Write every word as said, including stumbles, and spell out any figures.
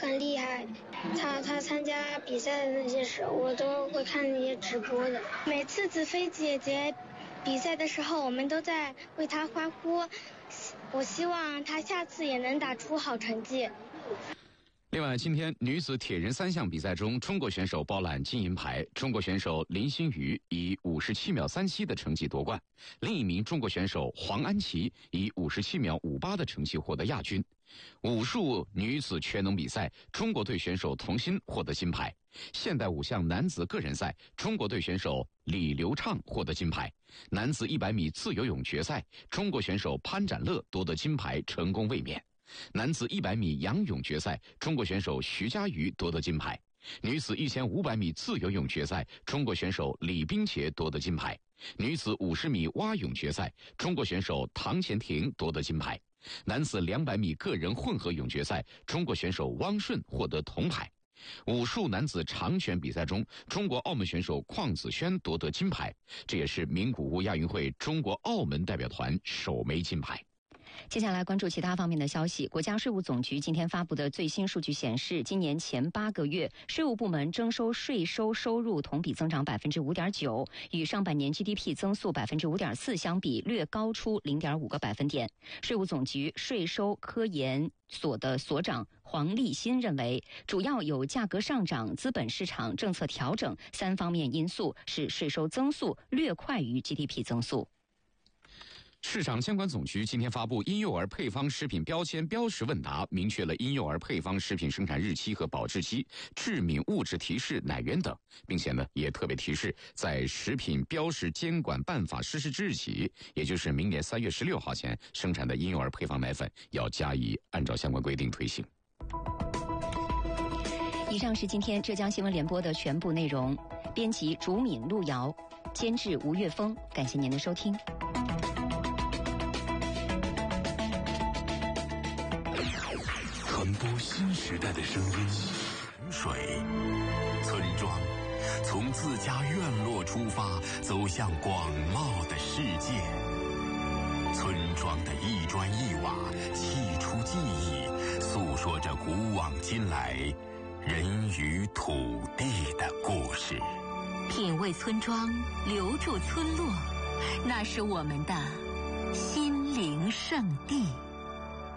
很厉害，他他参加比赛的那些时候，我都会看那些直播的。每次子飞姐姐比赛的时候，我们都在为她欢呼。我希望她下次也能打出好成绩。 另外，今天女子铁人三项比赛中，中国选手包揽金银牌。中国选手林星宇以五十七秒三七的成绩夺冠，另一名中国选手黄安琪以五十七秒五八的成绩获得亚军。武术女子全能比赛，中国队选手童心获得金牌。现代五项男子个人赛，中国队选手李流畅获得金牌。男子一百米自由泳决赛，中国选手潘展乐夺得金牌，成功卫冕。男子一百米仰泳决赛，中国选手徐嘉余夺得金牌。女子一千五百米自由泳决赛，中国选手李冰洁夺得金牌。女子五十米蛙泳决赛，中国选手唐前婷夺得金牌。男子两百米个人混合泳决赛，中国选手汪顺获得铜牌。武术男子长拳比赛中，中国澳门选手邝子轩夺得金牌，这也是名古屋亚运会中国澳门代表团首枚金牌。 接下来关注其他方面的消息。国家税务总局今天发布的最新数据显示，今年前八个月税务部门征收税收收入同比增长百分之五点九，与上半年 G D P 增速百分之五点四相比，略高出零点五个百分点。税务总局税收科研所的所长黄立新认为，主要有价格上涨、资本市场政策调整三方面因素，使税收增速略快于 G D P 增速。 市场监管总局今天发布婴幼儿配方食品标签标识问答，明确了婴幼儿配方食品生产日期和保质期、致敏物质提示、奶源等，并且呢也特别提示，在食品标识监管办法实施之日起，也就是明年三月十六号前生产的婴幼儿配方奶粉要加以按照相关规定推行。 以上是今天浙江新闻联播的全部内容，编辑竹敏、陆瑶，监制吴月峰，感谢您的收听。 传播新时代的声音，水村庄从自家院落出发，走向广袤的世界。村庄的一砖一瓦砌出记忆，诉说着古往今来人与土地的故事。 品味村庄，留住村落，那是我们的心灵圣地。